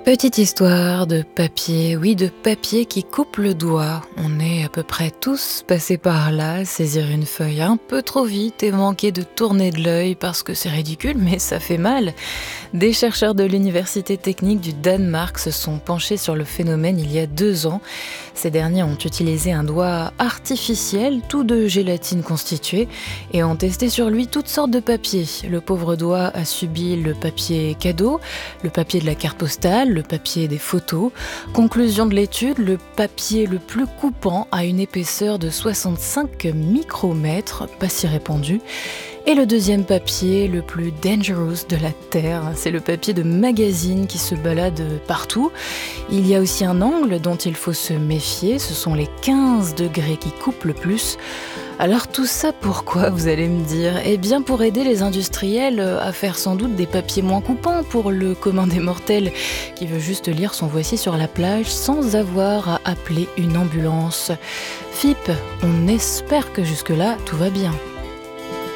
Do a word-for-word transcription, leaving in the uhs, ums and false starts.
Petite histoire de papier, oui, de papier qui coupe le doigt. On est à peu près tous passés par là, saisir une feuille un peu trop vite et manquer de tourner de l'œil parce que c'est ridicule, mais ça fait mal. Des chercheurs de l'Université technique du Danemark se sont penchés sur le phénomène il y a deux ans. Ces derniers ont utilisé un doigt artificiel, tout de gélatine constituée, et ont testé sur lui toutes sortes de papiers. Le pauvre doigt a subi le papier cadeau, le papier de la carte postale, le papier des photos. Conclusion de l'étude, le papier le plus coupant a une épaisseur de soixante-cinq micromètres, pas si répandu. Et le deuxième papier, le plus dangerous de la Terre, c'est le papier de magazine qui se balade partout. Il y a aussi un angle dont il faut se méfier, ce sont les quinze degrés qui coupent le plus. Alors tout ça pourquoi, vous allez me dire? Eh bien pour aider les industriels à faire sans doute des papiers moins coupants pour le commun des mortels qui veut juste lire son Voici sur la plage sans avoir à appeler une ambulance. F I P, on espère que jusque-là tout va bien.